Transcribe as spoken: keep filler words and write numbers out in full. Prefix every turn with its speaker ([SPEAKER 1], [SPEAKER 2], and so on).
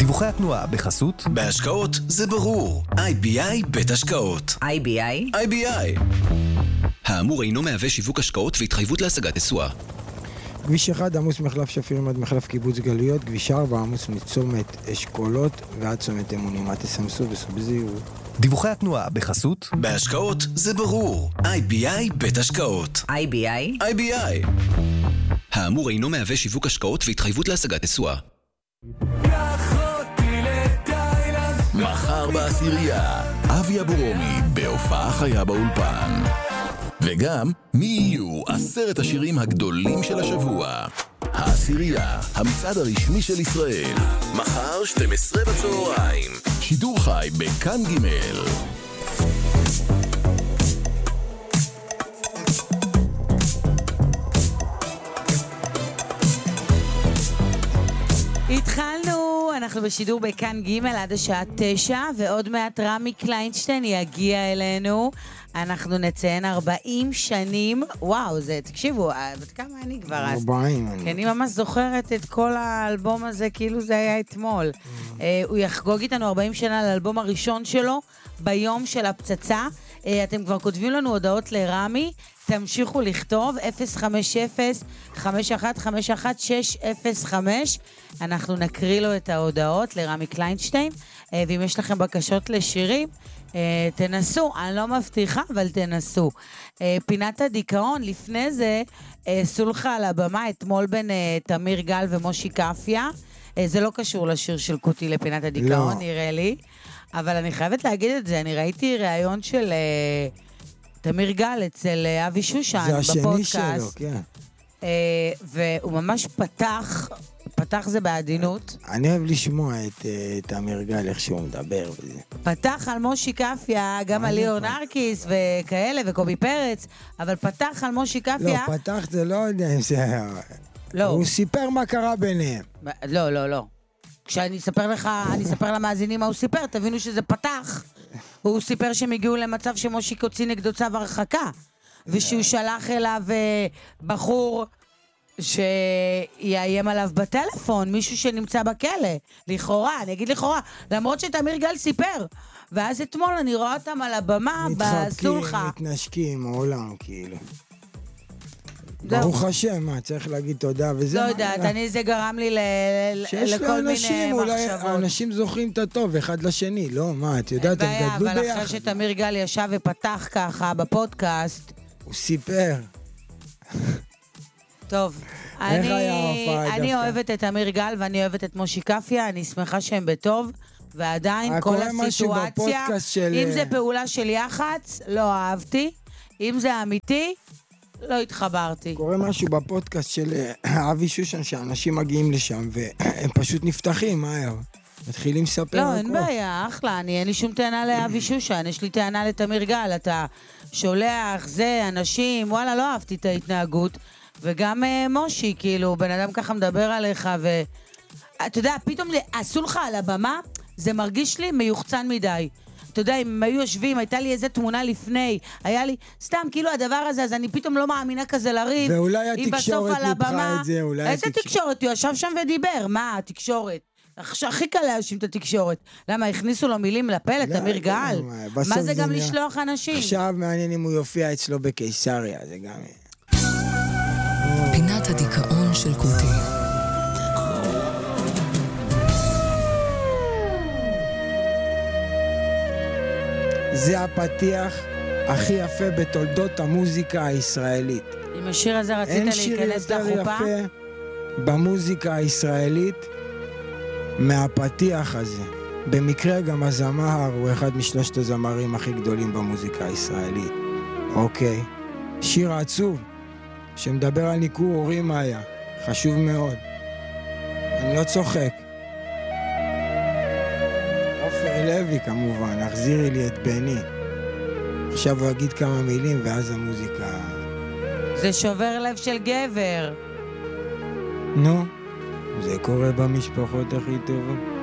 [SPEAKER 1] דיווחי התנועה בחסות
[SPEAKER 2] בהשקעות זה ברור. איי בי איי בית השקעות.
[SPEAKER 3] איי בי איי?
[SPEAKER 2] איי בי איי. האמור אינו מהווה שיווק השקעות והתחייבות להשגת תשואה.
[SPEAKER 4] כביש אחד עמוס מחלף שפירים עד מחלף קיבוץ גלויות, כביש ארבע עמוס מצומת אשכולות ועד צומת אמונים. אל תסמסו וסעו בזהירות.
[SPEAKER 1] דיווחי התנועה בחסות
[SPEAKER 2] בהשקעות זה ברור. איי בי איי בית השקעות.
[SPEAKER 3] איי בי איי?
[SPEAKER 2] איי בי איי. האמור אינו מהווה שיווק השקעות והתחייבות להשגת תשואה. מחר בעשירייה, אבי אבורומי בהופעה חיה באולפן. וגם מי יהיו עשרת השירים הגדולים של השבוע. העשירייה, המצעד הרשמי של ישראל. מחר שתים עשרה בצהריים. שידור חי בכאן גימל.
[SPEAKER 5] התחלנו, אנחנו בשידור בכאן גימל עד השעה תשע, ועוד מעט רמי קליינשטיין יגיע אלינו. אנחנו נציין ארבעים שנים. וואו, זה, תקשיבו, בת כמה אני כבר אז?
[SPEAKER 4] ארבעים.
[SPEAKER 5] כי אני ממש זוכרת את כל האלבום הזה, כאילו זה היה אתמול. הוא יחגוג איתנו ארבעים שנה לאלבום הראשון שלו, ביום של הפצצה. אתם כבר כותבים לנו הודעות לרמי, תמשיכו לכתוב, אפס חמש אפס חמש אחת חמש אחת שש אפס חמש. אנחנו נקריא לו את ההודעות לרמי קליינשטיין, ואם יש לכם בקשות לשירים, תנסו, אני לא מבטיחה, אבל תנסו. פינת הדיכאון, לפני זה, סולחה על הבמה, אתמול בין תמיר גל ומושי קפיה. זה לא קשור לשיר של קוטי לפינת הדיכאון, לא. נראה לי. אבל אני חייבת להגיד את זה, אני ראיתי ראיון של תמיר גל אצל אבי שושן בפודקאסט. זה השני שלו, כן. והוא ממש פתח, פתח זה בעדינות.
[SPEAKER 4] אני אוהב לשמוע את תמיר גל, איך שהוא מדבר וזה.
[SPEAKER 5] פתח על מושי קפיה, גם על ליאור נרקיס וכאלה, וקובי פרץ, אבל פתח על מושי קפיה...
[SPEAKER 4] לא, פתח זה לא יודע אם זה... לא. הוא סיפר מה קרה ביניהם.
[SPEAKER 5] לא, לא, לא. כשאני אספר לך, אני אספר למאזינים מה הוא סיפר, תבינו שזה פתח. הוא סיפר שהם הגיעו למצב שמושיק הוציא נגדו צו הרחקה, ושהוא שלח אליו בחור שיאיים עליו בטלפון, מישהו שנמצא בכלא, לכאורה, אני אגיד לכאורה, למרות שתמיר גל סיפר. ואז אתמול אני רואה אותם על הבמה בסולחה.
[SPEAKER 4] מתחבקים, מתנשקים, העולם כאילו. ברוך השם, מה, צריך להגיד תודה וזה...
[SPEAKER 5] לא יודעת, אני זה גרם לי לכל מיני מחשבות.
[SPEAKER 4] אולי האנשים זוכרים את הטוב אחד לשני, לא? מה, את יודעת, הם גדלו ביחד.
[SPEAKER 5] אבל אחרי שתמיר גל ישב ופתח ככה בפודקאסט...
[SPEAKER 4] הוא סיפר.
[SPEAKER 5] טוב, אני אוהבת את תמיר גל ואני אוהבת את מושי קפיה, אני שמחה שהם בטוב, ועדיין כל הסיטואציה, אם זה פעולה של יח"צ, לא אהבתי, אם זה אמיתי... לא התחברתי.
[SPEAKER 4] קורה משהו בפודקאסט של אבי שושן, שאנשים מגיעים לשם, והם פשוט נפתחים, מה היה? מתחילים לספר.
[SPEAKER 5] לא, אין בעיה, אחלה, אני אין לי שום טענה לאבי שושן, יש לי טענה לתמיר גל, אתה שולח, זה, אנשים, וואלה, לא אהבתי את ההתנהגות, וגם מושי, כאילו, בן אדם ככה מדבר עליך, ואתה יודע, פתאום עשו לך על הבמה, זה מרגיש לי מיוחצן מדי. אתה יודע, אם היו יושבים, הייתה לי איזה תמונה לפני, היה לי, סתם, כאילו הדבר הזה, אז אני פתאום לא מאמינה כזה לריב.
[SPEAKER 4] ואולי התקשורת ניפחה את זה, אולי
[SPEAKER 5] איזה תקשורת? הוא ישב שם ודיבר, מה התקשורת? הכי קל להאשים את התקשורת. למה, הכניסו לו מילים לפה, לתמיר גל? מה זה גם לשלוח אנשים?
[SPEAKER 4] עכשיו מעניין אם הוא יופיע אצלו בקיסריה, זה גם...
[SPEAKER 6] פינת הדיכאון של קוטי.
[SPEAKER 4] זה הפתיח הכי יפה בתולדות המוזיקה הישראלית.
[SPEAKER 5] עם השיר הזה רצית להיכנס לחופה?
[SPEAKER 4] אין שיר יותר יפה במוזיקה הישראלית מהפתיח הזה. במקרה גם הזמר הוא אחד משלושת הזמרים הכי גדולים במוזיקה הישראלית. אוקיי. שיר עצוב שמדבר על ניכור הורים היה. חשוב מאוד. אני לא צוחק. לוי כמובן, החזירי לי את בני. עכשיו הוא יגיד כמה מילים ואז המוזיקה...
[SPEAKER 5] זה שובר לב של גבר.
[SPEAKER 4] נו, זה קורה במשפחות הכי טובות.